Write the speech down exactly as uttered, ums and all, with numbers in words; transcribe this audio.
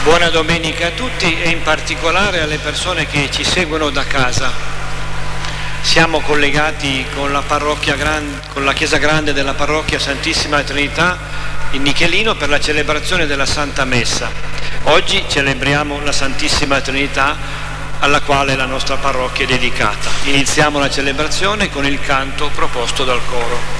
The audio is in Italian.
Buona domenica a tutti e in particolare alle persone che ci seguono da casa. Siamo collegati con la parrocchia Gran- con la Chiesa Grande della Parrocchia Santissima Trinità in Michelino per la celebrazione della Santa Messa. Oggi celebriamo la Santissima Trinità alla quale la nostra parrocchia è dedicata. Iniziamo la celebrazione con il canto proposto dal coro.